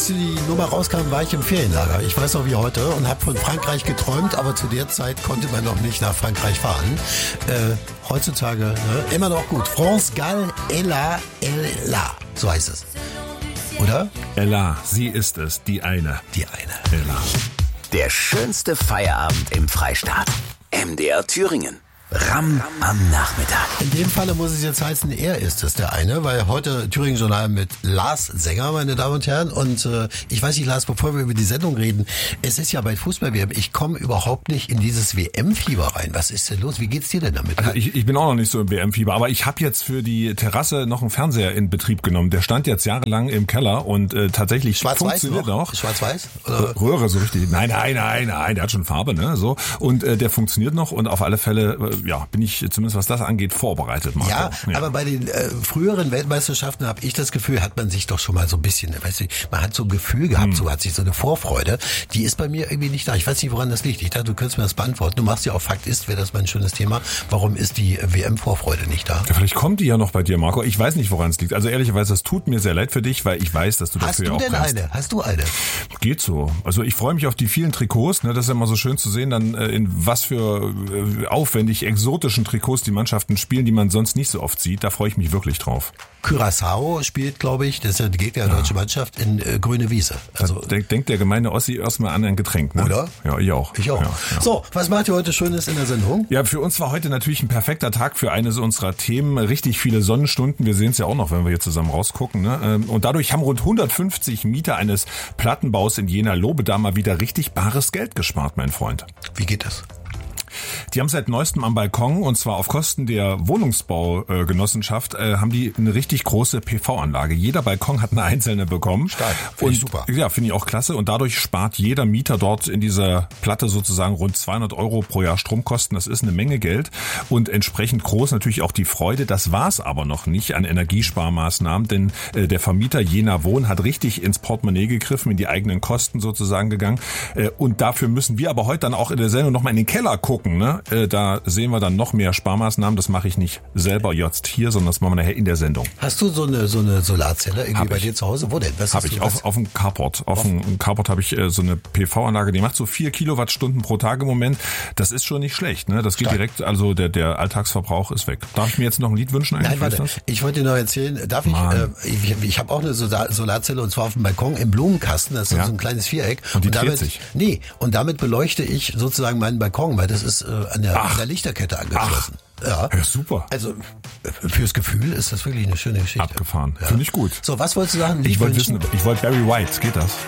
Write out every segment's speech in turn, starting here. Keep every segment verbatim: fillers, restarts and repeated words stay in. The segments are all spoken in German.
die Nummer rauskam, war ich im Ferienlager. Ich weiß noch wie heute und habe von Frankreich geträumt, aber zu der Zeit konnte man noch nicht nach Frankreich fahren. Äh, heutzutage ne, immer noch gut. France Gall, Ella, Ella, so heißt es. Oder? Ella, sie ist es, die eine. Die eine. Ella. Der schönste Feierabend im Freistaat. M D R Thüringen. Ram am Nachmittag. In dem Falle muss es jetzt heißen, er ist es, der eine, weil heute Thüringen Journal mit Lars Sänger, meine Damen und Herren. Und äh, ich weiß nicht, Lars, bevor wir über die Sendung reden, es ist ja bei Fußball-W M, ich komme überhaupt nicht in dieses W M-Fieber rein. Was ist denn los? Wie geht's dir denn damit? Also ich, ich bin auch noch nicht so im W M-Fieber, aber ich habe jetzt für die Terrasse noch einen Fernseher in Betrieb genommen. Der stand jetzt jahrelang im Keller und äh, tatsächlich Schwarz-Weiß funktioniert noch? noch. Schwarz-Weiß? Oder? Röhre, so richtig. Nein, nein, nein, nein, der hat schon Farbe, ne? So. Und äh, der funktioniert noch und auf alle Fälle, äh, ja, bin ich zumindest was das angeht, vorbereitet. Marco. Ja, ja, aber bei den äh, früheren Weltmeisterschaften habe ich das Gefühl, hat man sich doch schon mal so ein bisschen, weißt du, man hat so ein Gefühl gehabt, hm. so hat sich so eine Vorfreude, die ist bei mir irgendwie nicht da. Ich weiß nicht, woran das liegt. Ich dachte, du könntest mir das beantworten. Du machst ja auch Fakt ist, wäre das mal ein schönes Thema. Warum ist die W M-Vorfreude nicht da? Ja, vielleicht kommt die ja noch bei dir, Marco. Ich weiß nicht, woran es liegt. Also ehrlicherweise, es tut mir sehr leid für dich, weil ich weiß, dass du dafür ja auch kannst. Hast du denn eine? Hast du eine? Geht so. Also ich freue mich auf die vielen Trikots. Ne, das ist ja immer so schön zu sehen, dann äh, in was für äh, aufwendig exotischen Trikots die Mannschaften spielen, die man sonst nicht so oft sieht. Da freue ich mich wirklich drauf. Curaçao spielt, glaube ich, das ist ja die Gegner der deutschen Mannschaft, in äh, grüne Wiese. Also da denkt der gemeine Ossi erstmal an ein Getränk, ne? Oder? Ja, ich auch. Ich auch. Ja, ja. So, was macht ihr heute Schönes in der Sendung? Ja, für uns war heute natürlich ein perfekter Tag für eines unserer Themen. Richtig viele Sonnenstunden. Wir sehen es ja auch noch, wenn wir hier zusammen rausgucken. Ne? Und dadurch haben rund hundertfünfzig Mieter eines Plattenbaus in Jena-Lobe mal wieder richtig bares Geld gespart, mein Freund. Wie geht das? Die haben seit neuestem am Balkon, und zwar auf Kosten der Wohnungsbaugenossenschaft, äh, haben die eine richtig große P V-Anlage. Jeder Balkon hat eine einzelne bekommen. Stark, finde ich super. Ja, finde ich auch klasse. Und dadurch spart jeder Mieter dort in dieser Platte sozusagen rund zweihundert Euro pro Jahr Stromkosten. Das ist eine Menge Geld und entsprechend groß natürlich auch die Freude. Das war's aber noch nicht an Energiesparmaßnahmen, denn äh, der Vermieter Jena Wohn hat richtig ins Portemonnaie gegriffen, in die eigenen Kosten sozusagen gegangen. Äh, und dafür müssen wir aber heute dann auch in der Sendung nochmal in den Keller gucken. Ne? Äh, da sehen wir dann noch mehr Sparmaßnahmen. Das mache ich nicht selber jetzt hier, sondern das machen wir nachher in der Sendung. Hast du so eine so eine Solarzelle irgendwie hab bei ich. dir zu Hause? Wo denn? Habe ich auf, auf dem Carport. Auf, auf dem Carport habe ich äh, so eine P V-Anlage, die macht so vier Kilowattstunden pro Tag im Moment. Das ist schon nicht schlecht. Ne? Das geht Stark. direkt, also der der Alltagsverbrauch ist weg. Darf ich mir jetzt noch ein Lied wünschen? Nein, warte. Das? Ich wollte dir noch erzählen, darf ich, äh, ich, ich habe auch eine Solarzelle und zwar auf dem Balkon im Blumenkasten. Das ist ja. so ein kleines Viereck. Und die und damit, sich? Nee, und damit beleuchte ich sozusagen meinen Balkon, weil das ist äh, an, der, an der Lichterkette angeschlossen. Ach. Ja. ja, super. Also fürs Gefühl ist das wirklich eine schöne Geschichte. Abgefahren. Ja. Finde ich gut. So, was wolltest du sagen? Ich wollte wissen, ich wollte Barry White. Geht das?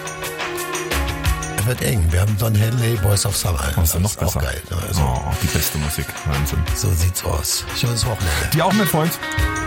Es wird eng. Wir haben Don Henley, Boys of Summer. Oh, ist ja noch besser. Auch geil. Also, oh, die beste Musik. Wahnsinn. So sieht's aus. Schönes Wochenende. Dir auch, mein Freund.